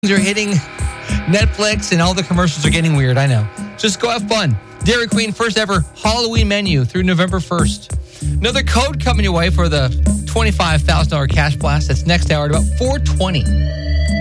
They're hitting Netflix and all the commercials are getting weird. I know. Just go have fun. Dairy Queen first ever Halloween menu through November 1st. Another code coming your way for the $25,000 cash blast. That's next hour at about 4:20.